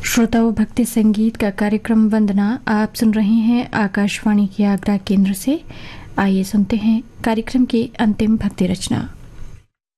श्रोताओं, भक्ति संगीत का कार्यक्रम वंदना आप सुन रहे हैं आकाशवाणी के आगरा केंद्र से। आइए सुनते हैं कार्यक्रम की अंतिम भक्ति रचना।